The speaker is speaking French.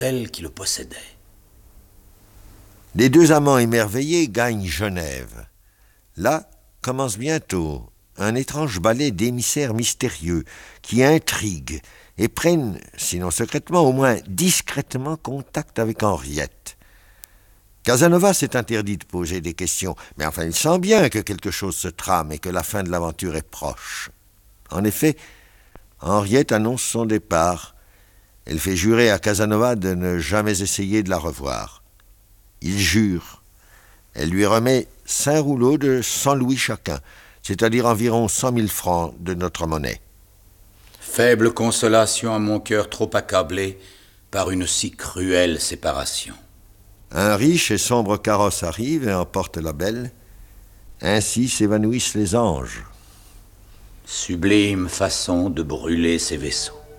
tel qui le possédait. Les deux amants émerveillés gagnent Genève. Là commence bientôt un étrange ballet d'émissaires mystérieux qui intriguent et prennent, sinon secrètement, au moins discrètement contact avec Henriette. Casanova s'est interdit de poser des questions, mais enfin il sent bien que quelque chose se trame et que la fin de l'aventure est proche. En effet, Henriette annonce son départ. Elle fait jurer à Casanova de ne jamais essayer de la revoir. Il jure. Elle lui remet 5 rouleaux de 100 louis chacun, c'est-à-dire environ 100 000 francs de notre monnaie. Faible consolation à mon cœur trop accablé par une si cruelle séparation. Un riche et sombre carrosse arrive et emporte la belle. Ainsi s'évanouissent les anges. Sublime façon de brûler ses vaisseaux.